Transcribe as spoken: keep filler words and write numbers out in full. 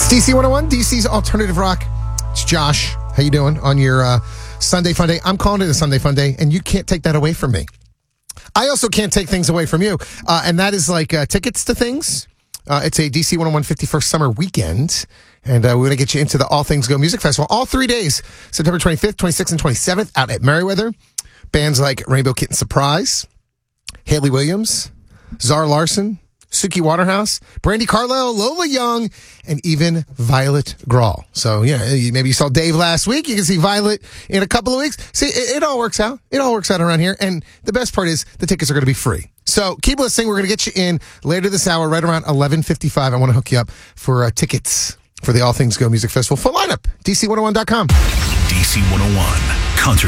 It's D C one oh one, D C's Alternative Rock. It's Josh. How you doing on your uh, Sunday Fun Day? I'm calling it a Sunday Fun Day, and you can't take that away from me. I also can't take things away from you, uh, and that is like uh, tickets to things. Uh, it's a D C one oh one fifty-first Summer Weekend, and uh, we're going to get you into the All Things Go Music Festival. All three days, September twenty-fifth, twenty-sixth, and twenty-seventh, out at Merriweather. Bands like Rainbow Kitten Surprise, Haley Williams, Zara Larson, Suki Waterhouse, Brandy Carlisle, Lola Young, and even Violet Grawl. So, yeah, maybe you saw Dave last week. You can see Violet in a couple of weeks. See, it, it all works out. It all works out around here. And the best part is the tickets are going to be free. So keep listening. We're going to get you in later this hour, right around eleven fifty-five. I want to hook you up for uh, tickets for the All Things Go Music Festival. Full lineup, D C one oh one dot com. D C one oh one.